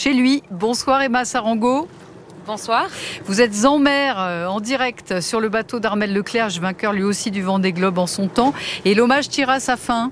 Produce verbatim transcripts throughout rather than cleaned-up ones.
chez lui. Bonsoir Emma Sarango. Bonsoir. Vous êtes en mer, euh, en direct sur le bateau d'Armel Leclerc, vainqueur lui aussi du Vendée Globe en son temps. Et l'hommage tira à sa fin.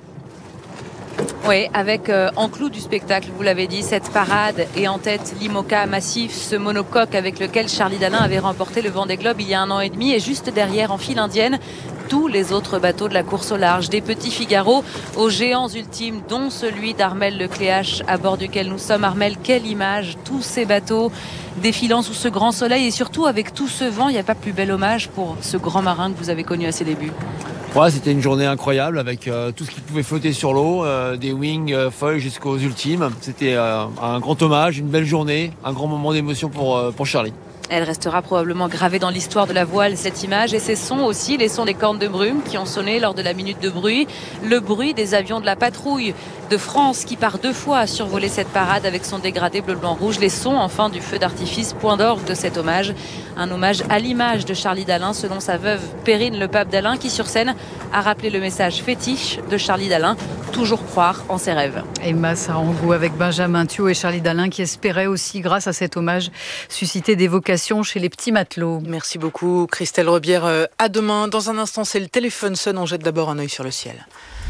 Oui, avec euh, en clou du spectacle, vous l'avez dit, cette parade et en tête l'IMOCA massif, ce monocoque avec lequel Charlie Dalin avait remporté le Vendée Globe il y a un an et demi. Et juste derrière, en file indienne, tous les autres bateaux de la course au large, des petits Figaro aux géants ultimes, dont celui d'Armel Lecléache, à bord duquel nous sommes. Armel, quelle image, tous ces bateaux défilant sous ce grand soleil et surtout avec tout ce vent. Il n'y a pas plus bel hommage pour ce grand marin que vous avez connu à ses débuts. Ouais, c'était une journée incroyable avec euh, tout ce qui pouvait flotter sur l'eau, euh, des wings euh, foils jusqu'aux ultimes. C'était euh, un grand hommage, une belle journée, un grand moment d'émotion pour, euh, pour Charlie. Elle restera probablement gravée dans l'histoire de la voile, cette image, et ces sons aussi, les sons des cornes de brume qui ont sonné lors de la minute de bruit, le bruit des avions de la patrouille de France qui par deux fois a survolé cette parade avec son dégradé bleu, blanc, rouge, les sons enfin du feu d'artifice, point d'orgue de cet hommage, un hommage à l'image de Charlie Dalin selon sa veuve Perrine Le Pape Dalin qui sur scène a rappelé le message fétiche de Charlie Dalin, toujours croire en ses rêves. Emma Sarango avec Benjamin Thiaud et Charlie Dalin qui espérait aussi grâce à cet hommage susciter des vocations chez les petits matelots. Merci beaucoup Christelle Rebière. À demain. Dans un instant, c'est le téléphone sonne. On jette d'abord un œil sur le ciel.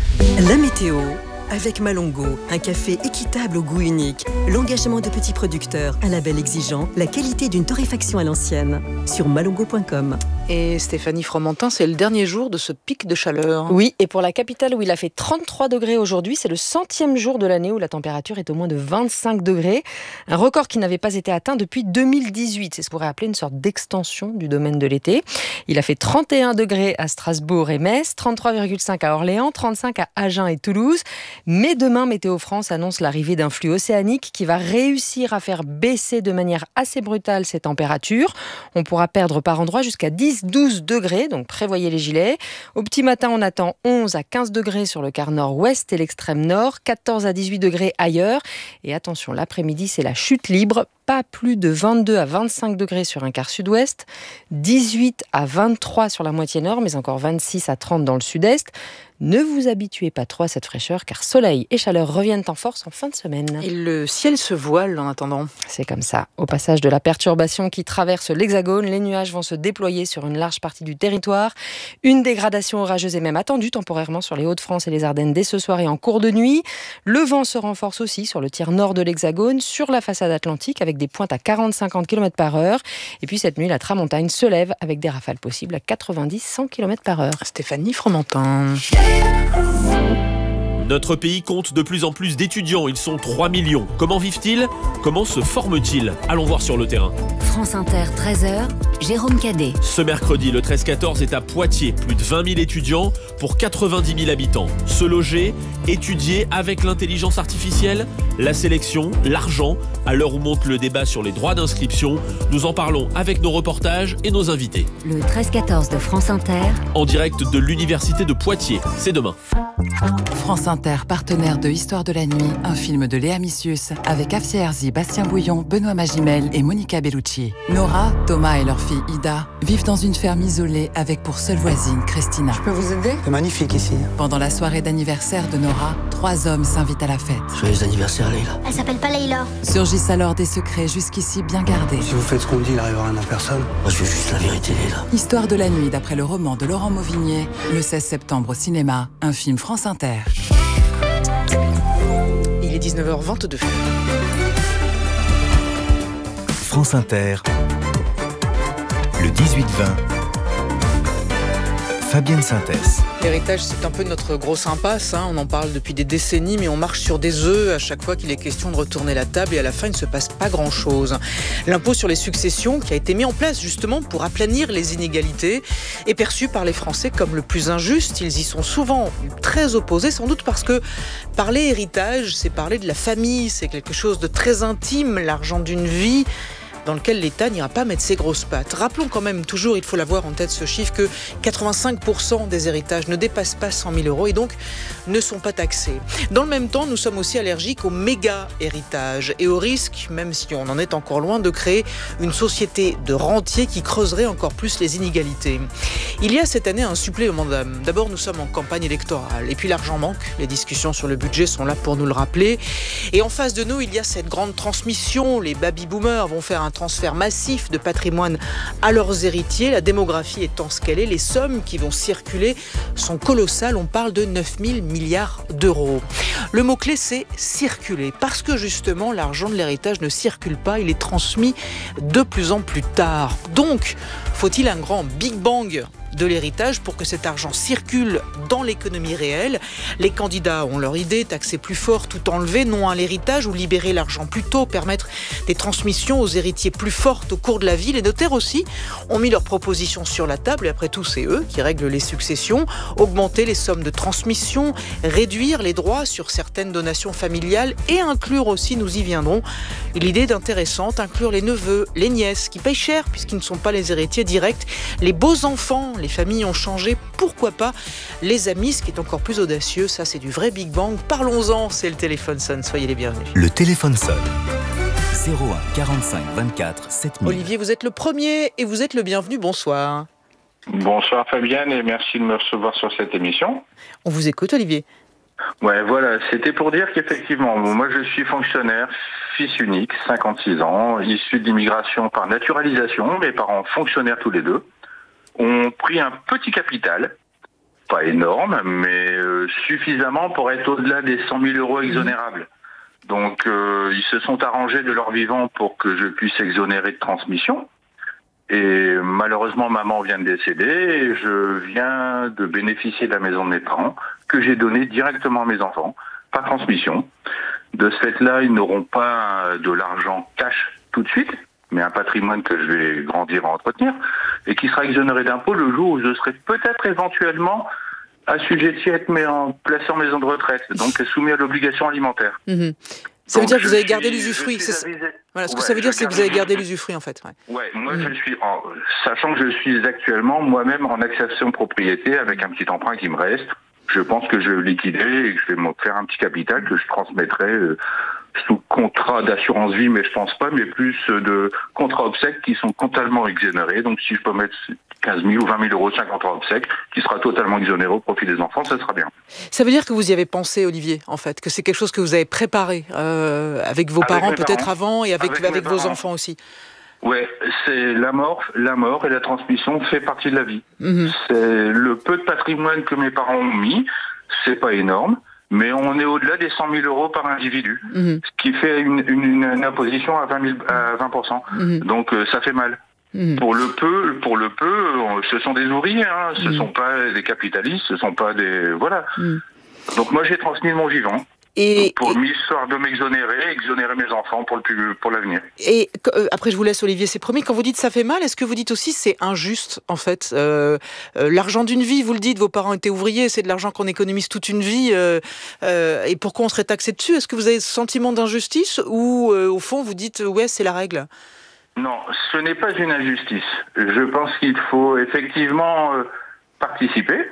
La météo avec Malongo, un café équitable au goût unique, l'engagement de petits producteurs, un label exigeant, la qualité d'une torréfaction à l'ancienne. Sur malongo point com. Et Stéphanie Fromentin, c'est le dernier jour de ce pic de chaleur. Oui, et pour la capitale où il a fait trente-trois degrés aujourd'hui, c'est le centième jour de l'année où la température est au moins de vingt-cinq degrés. Un record qui n'avait pas été atteint depuis deux mille dix-huit. C'est ce qu'on pourrait appeler une sorte d'extension du domaine de l'été. Il a fait trente et un degrés à Strasbourg et Metz, trente-trois virgule cinq à Orléans, trente-cinq à Agen et Toulouse. Mais demain, Météo France annonce l'arrivée d'un flux océanique qui va réussir à faire baisser de manière assez brutale ces températures. On pourra perdre par endroits jusqu'à dix à douze degrés, donc prévoyez les gilets. Au petit matin, on attend onze à quinze degrés sur le quart nord-ouest et l'extrême nord, quatorze à dix-huit degrés ailleurs. Et attention, l'après-midi, c'est la chute libre. Pas plus de vingt-deux à vingt-cinq degrés sur un quart sud-ouest, dix-huit à vingt-trois sur la moitié nord, mais encore vingt-six à trente dans le sud-est. Ne vous habituez pas trop à cette fraîcheur, car soleil et chaleur reviennent en force en fin de semaine. Et le ciel se voile en attendant. C'est comme ça. Au passage de la perturbation qui traverse l'Hexagone, les nuages vont se déployer sur une large partie du territoire. Une dégradation orageuse est même attendue temporairement sur les Hauts-de-France et les Ardennes dès ce soir et en cours de nuit. Le vent se renforce aussi sur le tiers nord de l'Hexagone, sur la façade atlantique, avec des pointes à quarante à cinquante kilomètres par heure. Et puis cette nuit, la tramontagne se lève avec des rafales possibles à quatre-vingt-dix à cent kilomètres par heure. Stéphanie Fromentin. Notre pays compte de plus en plus d'étudiants, ils sont trois millions. Comment vivent-ils ? Comment se forment-ils ? Allons voir sur le terrain. France Inter, treize heures, Jérôme Cadet. Ce mercredi, le treize quatorze est à Poitiers. Plus de vingt mille étudiants pour quatre-vingt-dix mille habitants. Se loger, étudier avec l'intelligence artificielle, la sélection, l'argent. À l'heure où monte le débat sur les droits d'inscription, nous en parlons avec nos reportages et nos invités. Le treize quatorze de France Inter. En direct de l'université de Poitiers. C'est demain. France Inter, partenaire de Histoire de la nuit, un film de Léa Missius avec Afsia Herzi, Bastien Bouillon, Benoît Magimel et Monica Bellucci. Nora, Thomas et leur fille Ida vivent dans une ferme isolée avec pour seule voisine Christina. Je peux vous aider ? C'est magnifique ici. Pendant la soirée d'anniversaire de Nora, trois hommes s'invitent à la fête. Joyeux anniversaire, Leïla. Elle s'appelle pas Leïla. Surgissent alors des secrets jusqu'ici bien gardés. Si vous faites ce qu'on dit, il n'arrivera rien à personne. Moi, je veux juste la vérité, Leïla. Histoire de la nuit, d'après le roman de Laurent Mauvigné, le seize septembre au cinéma, un film France Inter. Il est dix-neuf heures vingt-deux. France Inter, le dix-huit vingt, Fabienne Synthèse. L'héritage, c'est un peu notre grosse impasse. Hein. On en parle depuis des décennies, mais on marche sur des œufs à chaque fois qu'il est question de retourner la table et à la fin, il ne se passe pas grand-chose. L'impôt sur les successions, qui a été mis en place justement pour aplanir les inégalités, est perçu par les Français comme le plus injuste. Ils y sont souvent très opposés, sans doute parce que parler héritage, c'est parler de la famille, c'est quelque chose de très intime, l'argent d'une vie. dans lequel l'État n'ira pas mettre ses grosses pattes. Rappelons quand même, toujours, il faut l'avoir en tête ce chiffre, que quatre-vingt-cinq pour cent des héritages ne dépassent pas cent mille euros et donc ne sont pas taxés. Dans le même temps, nous sommes aussi allergiques au méga-héritage et au risque, même si on en est encore loin, de créer une société de rentiers qui creuserait encore plus les inégalités. Il y a cette année un supplément d'âme. D'abord, nous sommes en campagne électorale et puis l'argent manque. Les discussions sur le budget sont là pour nous le rappeler. Et en face de nous, il y a cette grande transmission. Les baby-boomers vont faire un transfert massif de patrimoine à leurs héritiers. La démographie étant ce qu'elle est, les sommes qui vont circuler sont colossales. On parle de neuf mille milliards d'euros. Le mot-clé, c'est circuler. Parce que justement, l'argent de l'héritage ne circule pas. Il est transmis de plus en plus tard. Donc, faut-il un grand Big Bang de l'héritage pour que cet argent circule dans l'économie réelle? Les candidats ont leur idée, taxer plus fort, tout enlever, non à l'héritage ou libérer l'argent plus tôt, permettre des transmissions aux héritiers plus fortes au cours de la vie. Les notaires aussi ont mis leurs propositions sur la table et après tout, c'est eux qui règlent les successions, augmenter les sommes de transmission, réduire les droits sur certaines donations familiales et inclure aussi, nous y viendrons, l'idée est intéressante, inclure les neveux, les nièces qui payent cher puisqu'ils ne sont pas les héritiers directs, les beaux-enfants. Les familles ont changé, pourquoi pas les amis, ce qui est encore plus audacieux, ça c'est du vrai Big Bang. Parlons-en, c'est le téléphone sonne, soyez les bienvenus. Le téléphone sonne. zéro un quarante-cinq vingt-quatre sept mille. Olivier, vous êtes le premier et vous êtes le bienvenu, bonsoir. Bonsoir Fabienne et merci de me recevoir sur cette émission. On vous écoute Olivier. Ouais, voilà, c'était pour dire qu'effectivement, moi je suis fonctionnaire, fils unique, cinquante-six ans, issu de l'immigration par naturalisation, mes parents fonctionnaires tous les deux. Ont pris un petit capital, pas énorme, mais euh, suffisamment pour être au-delà des cent mille euros exonérables. Donc, euh, ils se sont arrangés de leur vivant pour que je puisse exonérer de transmission. Et malheureusement, maman vient de décéder et je viens de bénéficier de la maison de mes parents que j'ai donnée directement à mes enfants, pas transmission. De ce fait-là, ils n'auront pas de l'argent cash tout de suite, mais un patrimoine que je vais grandir à entretenir, et qui sera exonéré d'impôt le jour où je serai peut-être éventuellement assujetti à être mis en, placé en maison de retraite, donc soumis à l'obligation alimentaire. Mmh. Ça donc veut dire que vous avez suis, gardé l'usufruit. C'est... Voilà, ce ouais, que ça veut dire, c'est que vous avez gardé l'usufruit, en fait. Ouais, ouais moi, mmh. je suis, en, sachant que je suis actuellement moi-même en accession de propriété avec un petit emprunt qui me reste, je pense que je vais liquider et que je vais me faire un petit capital que je transmettrai euh, sous contrat d'assurance vie, mais je pense pas, mais plus de contrats obsèques qui sont totalement exonérés. Donc si je peux mettre quinze mille ou vingt mille euros sur un contrat obsèques qui sera totalement exonéré au profit des enfants, ça sera bien. Ça veut dire que vous y avez pensé, Olivier, en fait, que c'est quelque chose que vous avez préparé euh, avec vos avec parents peut-être parents. avant et avec, avec, avec vos parents. enfants aussi. Ouais, c'est la mort, la mort et la transmission fait partie de la vie. Mmh. C'est le peu de patrimoine que mes parents ont mis, c'est pas énorme. Mais on est au-delà des cent mille euros par individu, mmh. ce qui fait une, une, une imposition à vingt, mille, à vingt pour cent. Mmh. Donc euh, ça fait mal. Mmh. Pour le peu, pour le peu, euh, ce sont des ouvriers, hein, ce mmh. sont pas des capitalistes, ce sont pas des voilà. Mmh. Donc moi j'ai transmis mon vivant. Et, pour et... l'histoire de m'exonérer, exonérer mes enfants pour, le, pour l'avenir. Et euh, après, je vous laisse, Olivier, c'est promis. Quand vous dites ça fait mal, est-ce que vous dites aussi c'est injuste, en fait euh, euh, l'argent d'une vie, vous le dites, vos parents étaient ouvriers, c'est de l'argent qu'on économise toute une vie. Euh, euh, et pourquoi on serait taxé dessus? Est-ce que vous avez ce sentiment d'injustice ou, euh, au fond, vous dites ouais, c'est la règle? Non, ce n'est pas une injustice. Je pense qu'il faut effectivement euh, participer,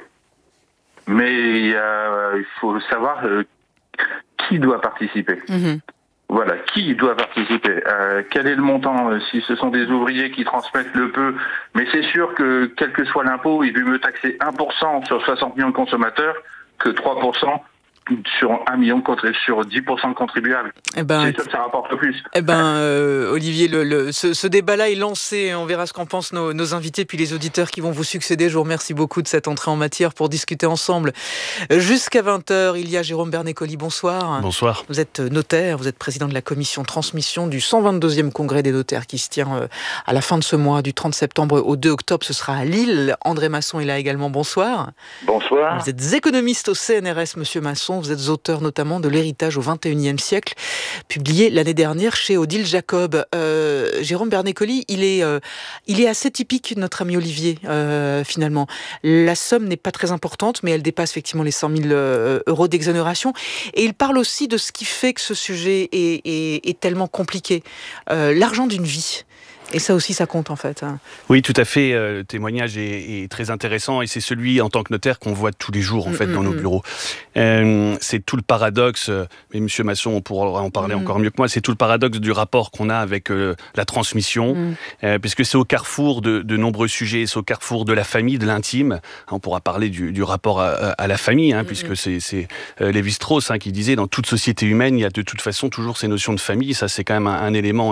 mais il, euh, il faut savoir... Euh, qui doit participer. Mmh. Voilà, qui doit participer. Euh, quel est le montant euh, si ce sont des ouvriers qui transmettent le peu, mais c'est sûr que quel que soit l'impôt, il veut me taxer un pour cent sur soixante millions de consommateurs que trois pour cent sur un million de contrib- sur dix pour cent de contribuables. Eh ben, c'est sûr que ça rapporte plus. Eh ben, euh, Olivier, le, le, ce, ce débat-là est lancé. On verra ce qu'en pensent nos, nos invités, puis les auditeurs qui vont vous succéder. Je vous remercie beaucoup de cette entrée en matière pour discuter ensemble. Jusqu'à vingt heures, il y a Jérôme Bernay-Colli. Bonsoir. Bonsoir. Vous êtes notaire, vous êtes président de la commission transmission du cent vingt-deuxième congrès des notaires qui se tient à la fin de ce mois, du trente septembre au deux octobre. Ce sera à Lille. André Masson est là également. Bonsoir. Bonsoir. Vous êtes économiste au C N R S, monsieur Masson. Masson, vous êtes auteur notamment de L'héritage au vingt et unième siècle, publié l'année dernière chez Odile Jacob. Euh, Jérôme Bernècoli, il est, euh, il est assez typique, notre ami Olivier, euh, finalement. La somme n'est pas très importante, mais elle dépasse effectivement les cent mille euh, euros d'exonération. Et il parle aussi de ce qui fait que ce sujet est, est, est tellement compliqué. Euh, l'argent d'une vie. Et ça aussi, ça compte en fait. Oui, tout à fait. Le témoignage est, est très intéressant et c'est celui en tant que notaire qu'on voit tous les jours en fait mmh, dans mmh. nos bureaux. Euh, c'est tout le paradoxe, mais Monsieur Masson on pourra en parler mmh. encore mieux que moi, c'est tout le paradoxe du rapport qu'on a avec euh, la transmission, mmh. euh, puisque c'est au carrefour de, de nombreux sujets, c'est au carrefour de la famille, de l'intime. On pourra parler du, du rapport à, à la famille, hein, mmh. puisque c'est, c'est euh, Lévi-Strauss hein, qui disait dans toute société humaine, il y a de toute façon toujours ces notions de famille. Ça, c'est quand même un, un élément